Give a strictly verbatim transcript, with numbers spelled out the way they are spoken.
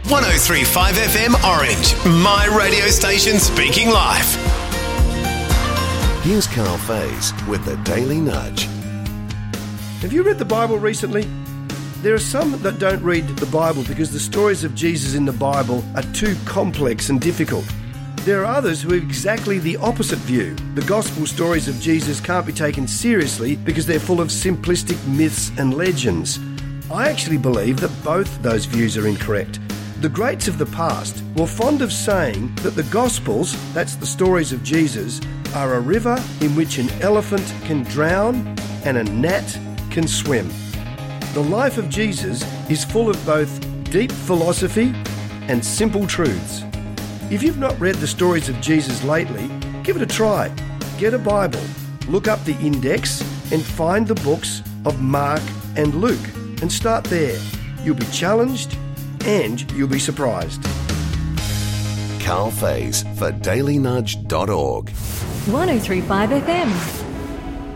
one oh three point five F M Orange, my radio station speaking live. Here's Carl Faze with the Daily Nudge. Have you read the Bible recently? There are some that don't read the Bible because the stories of Jesus in the Bible are too complex and difficult. There are others who have exactly the opposite view. The gospel stories of Jesus can't be taken seriously because they're full of simplistic myths and legends. I actually believe that both those views are incorrect. The greats of the past were fond of saying that the Gospels, that's the stories of Jesus, are a river in which an elephant can drown and a gnat can swim. The life of Jesus is full of both deep philosophy and simple truths. If you've not read the stories of Jesus lately, give it a try. Get a Bible, look up the index and find the books of Mark and Luke and start there. You'll be challenged and you'll be surprised. Carl Faze for daily nudge dot org. one oh three point five F M.